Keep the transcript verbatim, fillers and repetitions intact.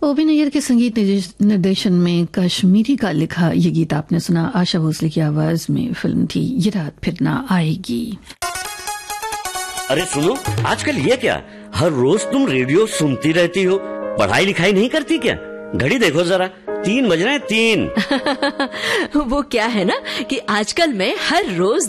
ओबी नैयर के संगीत निर्देशन में कश्मीरी का लिखा ये गीत आपने सुना। आशा भोसले की आवाज में फिल्म थी ये रात फिर ना आएगी। अरे सुनो, आजकल ये क्या, हर रोज तुम रेडियो सुनती रहती हो, पढ़ाई लिखाई नहीं करती क्या? घड़ी देखो जरा, तीन बज रहे हैं, तीन। वो क्या है ना कि आजकल मैं हर रोज